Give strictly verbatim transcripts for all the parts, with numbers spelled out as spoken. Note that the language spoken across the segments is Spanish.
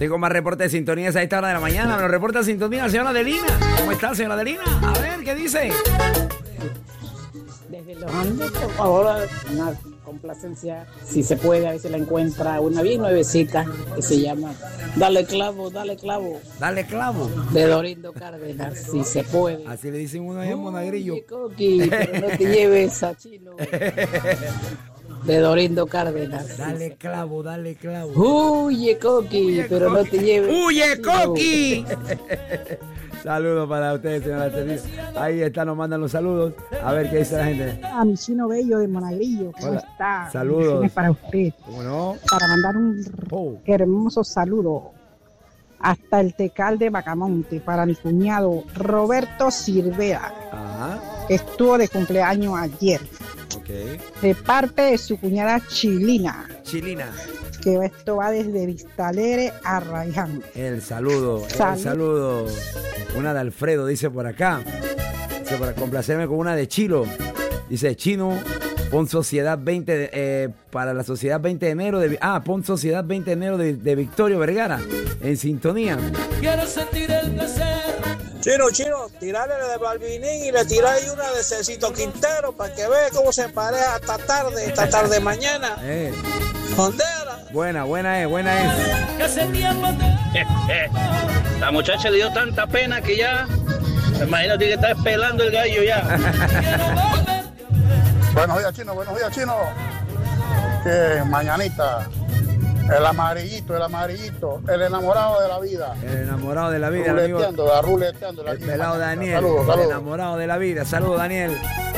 Tengo más reportes de sintonía a esta hora de la mañana. Me lo reporta sintonía la señora Adelina. ¿Cómo está, señora Adelina? A ver, ¿qué dice? Desde los Andes, por favor, una complacencia, si se puede, a veces la encuentra una bien nuevecita que se llama Dale Clavo, Dale Clavo. Dale Clavo. De Dorindo Cárdenas, si se puede. Así le dicen uno allá en Monagrillo. Oye, Coqui, pero no te lleves a Chino. De Dorindo Cárdenas. Dale clavo, dale clavo. Huye, Coqui, Huye, pero Coqui. No te lleves. ¡Huye, Coqui! Saludos para ustedes, señora Teresa. Ahí está, nos mandan los saludos. A ver qué dice la gente. A mi Chino Bello de Monagrillo, ¿cómo Hola. Está? Saludos. Para usted. ¿Cómo no? Para mandar un oh. hermoso saludo hasta el Tecal de Bacamonte para mi cuñado Roberto Silvera, Ajá. que estuvo de cumpleaños ayer. Okay. De parte de su cuñada Chilina. Chilina. Que esto va desde Vistalere a Raiján. El saludo, Salud. el saludo. Una de Alfredo, dice por acá. Dice para complacerme con una de Chilo. Dice Chino, pon Sociedad veinte de, eh, para la Sociedad veinte de enero de ah, pon Sociedad veinte de enero de, de Victorio Vergara en sintonía. Quiero sentir el placer. Chino, chino, tirarle de Balvinín y le tiráis una de Cecito Quintero para que vea cómo se pareja esta tarde, esta tarde mañana. Eh. Hondera. Buena, buena es, buena es. La muchacha le dio tanta pena que ya, imagínate que está pelando el gallo ya. Buenos días, chino, buenos días, chino. Que mañanita. El amarillito, el amarillito, el enamorado de la vida. El enamorado de la vida, ruleteando, el amigo. Ruleteando, el pelado Daniel. Saludos, saludos. El enamorado de la vida. Saludos, Daniel.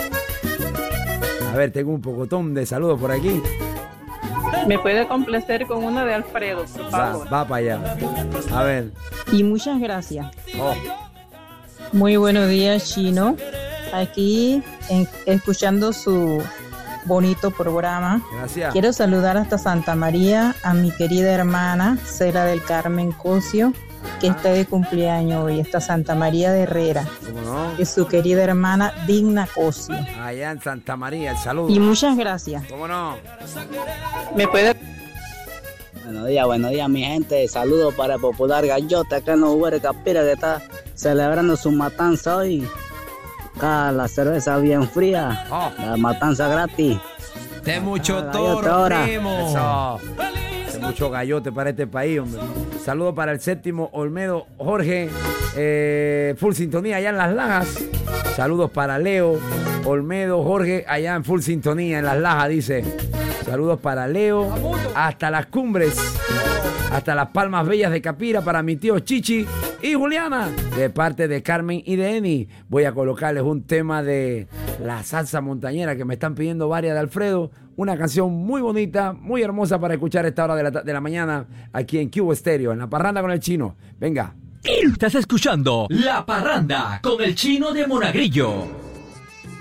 A ver, tengo un pocotón de saludos por aquí. ¿Me puede complacer con una de Alfredo, por favor? Va, va para allá. A ver. Y muchas gracias. Oh. Muy buenos días, Chino. Aquí en, escuchando su bonito programa. Gracias. Quiero saludar hasta Santa María a mi querida hermana Cela del Carmen Cosio, que está de cumpleaños hoy, está Santa María de Herrera. ¿Cómo no? Y su querida hermana Digna Cosio. Allá en Santa María, el saludo. Y muchas gracias. ¿Cómo no? ¿Me puede? Buenos días, buenos días, mi gente. Saludos para el popular Gallote acá en los Hueres Capira, que está celebrando su matanza hoy. Acá la cerveza bien fría, oh. La matanza gratis. De mucho ah, toro, primo. Eso. De mucho gallote para este país, hombre. Saludos para el séptimo Olmedo Jorge, eh, full sintonía allá en Las Lajas. Saludos para Leo Olmedo Jorge allá en full sintonía en Las Lajas, dice. Saludos para Leo hasta las cumbres, hasta las Palmas Bellas de Capira para mi tío Chichi y Juliana, de parte de Carmen y de Eni. Voy a colocarles un tema de la salsa montañera que me están pidiendo varias de Alfredo. Una canción muy bonita, muy hermosa para escuchar a esta hora de la, de la mañana aquí en Cubo Estéreo, en La Parranda con el Chino. Venga. Estás escuchando La Parranda con el Chino de Monagrillo.